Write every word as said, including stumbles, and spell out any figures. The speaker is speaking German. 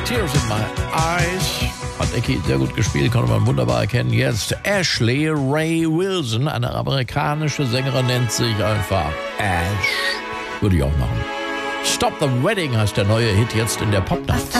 Tears in My Eyes. Hat Ecki sehr gut gespielt, konnte man wunderbar erkennen. Jetzt Ashley Ray Wilson, eine amerikanische Sängerin, nennt sich einfach Ash. Würde ich auch machen. Stop the Wedding heißt der neue Hit jetzt in der Popnacht.